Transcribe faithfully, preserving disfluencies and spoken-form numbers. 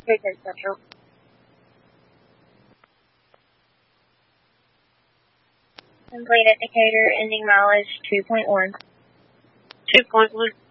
Basic Central. Complete indicator ending mileage two point one. two point one.